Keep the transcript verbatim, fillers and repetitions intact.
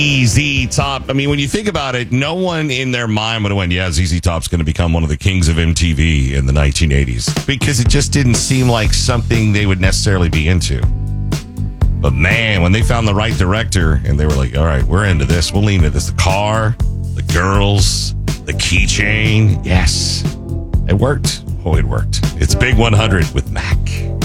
Z Top. I mean, when you think about it, no one in their mind would have went, yeah, Z Z Top's going to become one of the kings of M T V in the nineteen eighties. Because it just didn't seem like something they would necessarily be into. But man, when they found the right director and they were like, all right, we're into this. We'll lean into this. The car, the girls, the keychain. Yes, it worked. Oh, it worked. It's Big one hundred with Mac.